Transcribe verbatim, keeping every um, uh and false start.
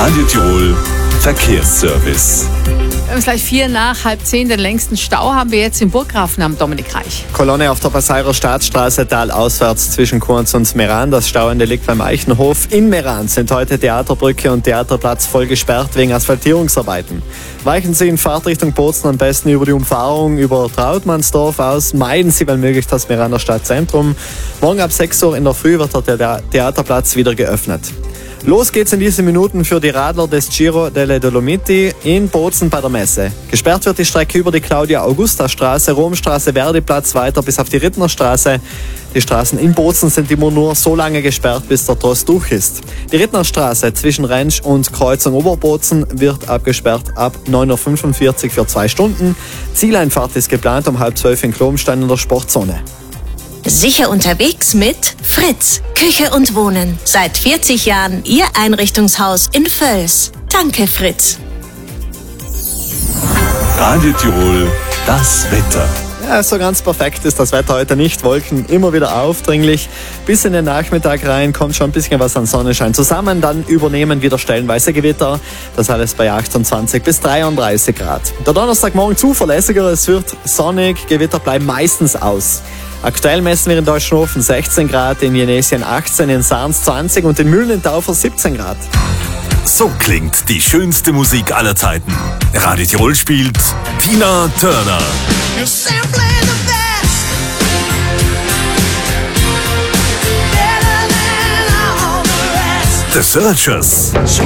Radio Tirol Verkehrsservice. Wir haben gleich vier nach halb zehn. Den längsten Stau haben wir jetzt in Burggrafen am Dominikreich. Kolonne auf der Passairer Staatsstraße talauswärts zwischen Kurns und Meran. Das Stauende liegt beim Eichenhof. In Meran sind heute Theaterbrücke und Theaterplatz voll gesperrt wegen Asphaltierungsarbeiten. Weichen Sie in Fahrtrichtung Bozen am besten über die Umfahrung über Trautmannsdorf aus. Meiden Sie, wenn möglich, das Meraner Stadtzentrum. Morgen ab sechs Uhr in der Früh wird der Theaterplatz wieder geöffnet. Los geht's in diesen Minuten für die Radler des Giro delle Dolomiti in Bozen bei der Messe. Gesperrt wird die Strecke über die Claudia-Augusta-Straße, Romstraße, Verdiplatz weiter bis auf die Rittnerstraße. Die Straßen in Bozen sind immer nur so lange gesperrt, bis der Tross durch ist. Die Rittnerstraße zwischen Rentsch und Kreuzung Oberbozen wird abgesperrt ab neun Uhr fünfundvierzig für zwei Stunden. Zieleinfahrt ist geplant um halb zwölf in Klomstein in der Sportzone. Sicher unterwegs mit Fritz, Küche und Wohnen. Seit vierzig Jahren Ihr Einrichtungshaus in Völs. Danke, Fritz. Radio Tirol, das Wetter. Ja, so ganz perfekt ist das Wetter heute nicht. Wolken immer wieder aufdringlich. Bis in den Nachmittag rein kommt schon ein bisschen was an Sonnenschein zusammen. Dann übernehmen wieder stellenweise Gewitter. Das alles bei achtundzwanzig bis dreiunddreißig Grad. Der Donnerstagmorgen zuverlässiger. Es wird sonnig. Gewitter bleiben meistens aus. Aktuell messen wir in Deutschenhofen sechzehn Grad, in Jenesien achtzehn, in Sarns zwanzig und in Mühlen in Taufer siebzehn Grad. So klingt die schönste Musik aller Zeiten. Radio Tirol spielt Tina Turner. You're simply the best. Better than all the rest. The Searchers.